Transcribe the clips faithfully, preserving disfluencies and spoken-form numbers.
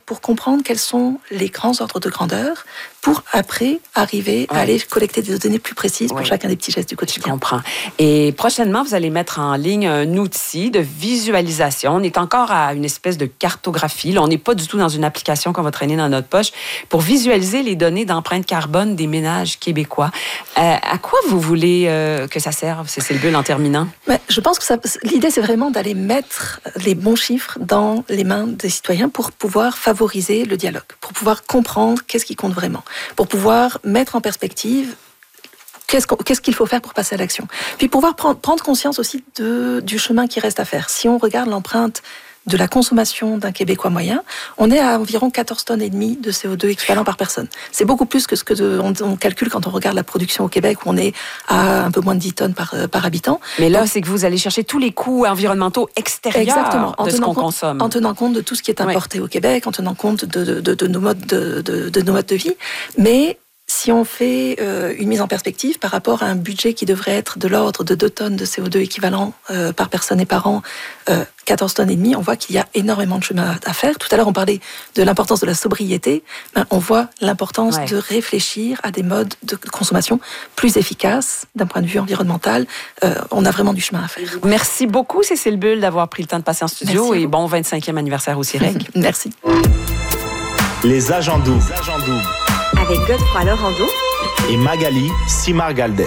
pour comprendre quels sont les grands ordres de grandeur, pour après arriver ouais. à aller collecter des données plus précises pour ouais. chacun des petits gestes du quotidien. Je comprends. Et prochainement, vous allez mettre en ligne un outil de visualisation. On est encore à une espèce de cartographie. Là, on n'est pas du tout dans une application qu'on va traîner dans notre poche pour visualiser les données d'empreinte carbone des ménages québécois. Euh, à quoi vous voulez euh, que ça serve, Cécile Bull, en terminant? Mais je pense que ça, l'idée, c'est vraiment d'aller mettre les bons chiffres dans les mains des citoyens pour pouvoir favoriser le dialogue, pour pouvoir comprendre qu'est-ce qui compte vraiment, pour pouvoir mettre en perspective qu'est-ce, qu'est-ce qu'il faut faire pour passer à l'action. Puis pouvoir prendre, prendre conscience aussi de, du chemin qui reste à faire. Si on regarde l'empreinte de la consommation d'un Québécois moyen, on est à environ quatorze tonnes et demie de C O deux équivalent par personne. C'est beaucoup plus que ce que de, on, on calcule quand on regarde la production au Québec, où on est à un peu moins de dix tonnes par, par habitant. Mais là, donc, c'est que vous allez chercher tous les coûts environnementaux extérieurs exactement, en de ce qu'on compte, consomme. En tenant compte de tout ce qui est importé oui. au Québec, en tenant compte de, de, de, de, nos, modes de, de, de nos modes de vie. Mais si on fait euh, une mise en perspective par rapport à un budget qui devrait être de l'ordre de deux tonnes de C O deux équivalent euh, par personne et par an, euh, quatorze tonnes et demie, on voit qu'il y a énormément de chemin à faire. Tout à l'heure, on parlait de l'importance de la sobriété. Ben, on voit l'importance ouais. de réfléchir à des modes de consommation plus efficaces d'un point de vue environnemental. Euh, on a vraiment du chemin à faire. Merci beaucoup, Cécile Bull, d'avoir pris le temps de passer en studio. Merci et bon vingt-cinquième anniversaire au CIREG. Merci. Les agents doubles. Avec Godefroy Lorando et Magali Simard-Galdès.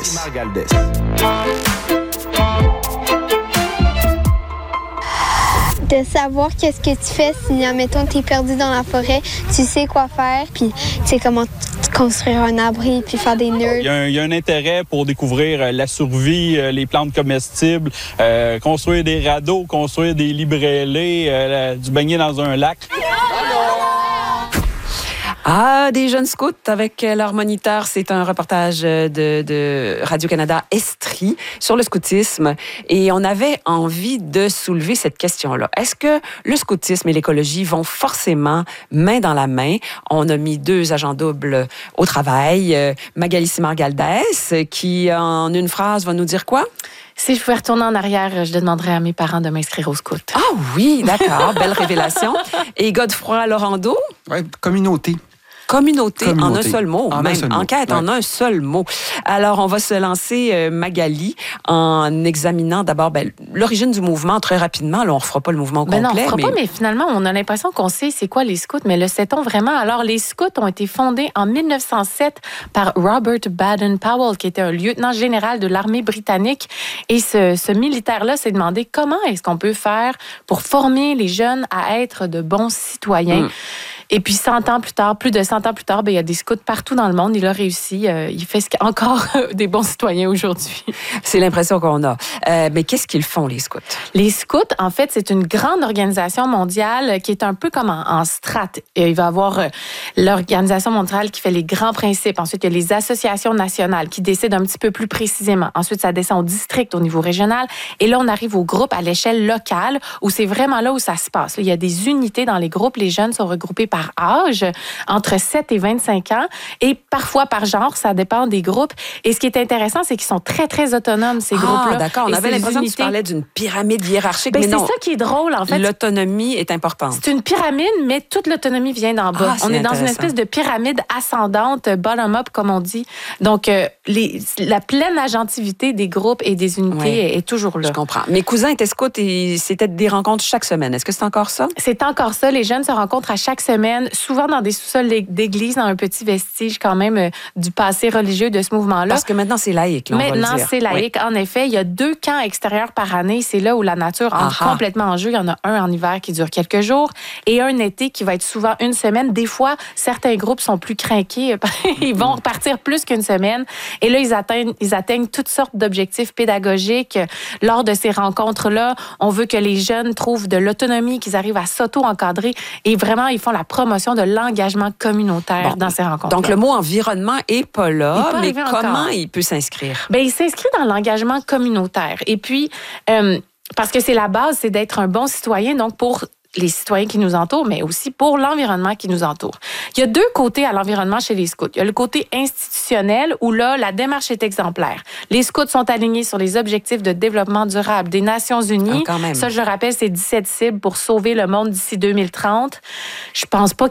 De savoir qu'est-ce que tu fais si, admettons, tu es perdu dans la forêt, tu sais quoi faire, puis tu sais comment construire un abri, puis faire des nœuds. Il y a un, il y a un intérêt pour découvrir la survie, les plantes comestibles, euh, construire des radeaux, construire des librélés, euh, du baigner dans un lac. Ah, des jeunes scouts avec leur moniteur. C'est un reportage de, de Radio-Canada Estrie sur le scoutisme. Et on avait envie de soulever cette question-là. Est-ce que le scoutisme et l'écologie vont forcément main dans la main? On a mis deux agents doubles au travail. Magali Simard-Galdès, qui, en une phrase, va nous dire quoi? Si je pouvais retourner en arrière, je demanderais à mes parents de m'inscrire au scout. Ah oui, d'accord. Belle révélation. Et Godefroy Lorando? Oui, communauté. Communauté, Communauté, en un seul mot, en même un seul mot. Enquête ouais. en un seul mot. Alors, on va se lancer, euh, Magali, en examinant d'abord ben, l'origine du mouvement très rapidement. Là, on ne refera pas le mouvement au ben complet. Non, on ne fera mais... pas, mais finalement, on a l'impression qu'on sait c'est quoi les scouts, mais le sait-on vraiment? Alors, les scouts ont été fondés en dix-neuf cent sept par Robert Baden-Powell, qui était un lieutenant général de l'armée britannique. Et ce, ce militaire-là s'est demandé comment est-ce qu'on peut faire pour former les jeunes à être de bons citoyens. Mm. Et puis, cent ans plus tard, plus de cent ans plus tard, ben, il y a des scouts partout dans le monde. Il a réussi. Euh, il fait encore des bons citoyens aujourd'hui. C'est l'impression qu'on a. Euh, mais qu'est-ce qu'ils font, les scouts? Les scouts, en fait, c'est une grande organisation mondiale qui est un peu comme en, en strate. Il va y avoir euh, l'organisation mondiale qui fait les grands principes. Ensuite, il y a les associations nationales qui décident un petit peu plus précisément. Ensuite, ça descend au district, au niveau régional. Et là, on arrive au groupe à l'échelle locale où c'est vraiment là où ça se passe. Là, il y a des unités dans les groupes. Les jeunes sont regroupés par âge, entre sept et vingt-cinq ans, et parfois par genre, ça dépend des groupes. Et ce qui est intéressant, c'est qu'ils sont très, très autonomes, ces ah, groupes-là. D'accord, on et avait l'impression unités... que tu parlais d'une pyramide hiérarchique, ben, mais c'est non. C'est ça qui est drôle, en fait. L'autonomie est importante. C'est une pyramide, mais toute l'autonomie vient d'en bas. Ah, on est dans une espèce de pyramide ascendante, bottom-up, comme on dit. Donc, euh, les, la pleine agentivité des groupes et des unités ouais, est, est toujours là. Je comprends. Mes cousins étaient scouts et c'était des rencontres chaque semaine. Est-ce que c'est encore ça? C'est encore ça. Les jeunes se rencontrent à chaque semaine, souvent dans des sous-sols d'église, dans un petit vestige quand même euh, du passé religieux de ce mouvement-là. Parce que maintenant, c'est laïque, là, on Maintenant, va le dire. c'est laïque. Oui. En effet, il y a deux camps extérieurs par année. C'est là où la nature entre Aha. complètement en jeu. Il y en a un en hiver qui dure quelques jours et un été qui va être souvent une semaine. Des fois, certains groupes sont plus crinqués. Ils vont repartir plus qu'une semaine. Et là, ils atteignent, ils atteignent toutes sortes d'objectifs pédagogiques. Lors de ces rencontres-là, on veut que les jeunes trouvent de l'autonomie, qu'ils arrivent à s'auto-encadrer et vraiment, ils font la promotion de l'engagement communautaire bon, dans ces rencontres. Donc, le mot environnement n'est pas là, pas mais comment encore. il peut s'inscrire? Bien, il s'inscrit dans l'engagement communautaire. Et puis, euh, parce que c'est la base, c'est d'être un bon citoyen, donc pour les citoyens qui nous entourent, mais aussi pour l'environnement qui nous entoure. Il y a deux côtés à l'environnement chez les scouts. Il y a le côté institutionnel où là, la démarche est exemplaire. Les scouts sont alignés sur les objectifs de développement durable des Nations Unies. Ah, quand même. Ça, je le rappelle, c'est dix-sept cibles pour sauver le monde d'ici deux mille trente. Je pense pas